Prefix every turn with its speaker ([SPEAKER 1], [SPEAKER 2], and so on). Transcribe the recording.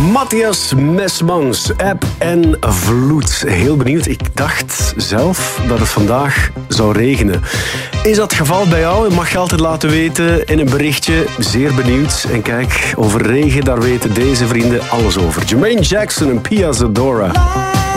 [SPEAKER 1] Matthias Mesmans, Eb en Vloed. Heel benieuwd. Ik dacht zelf dat het vandaag zou regenen. Is dat het geval bij jou? Mag je altijd laten weten in een berichtje. Zeer benieuwd. En kijk, over regen, daar weten deze vrienden alles over. Jermaine Jackson en Pia Zadora.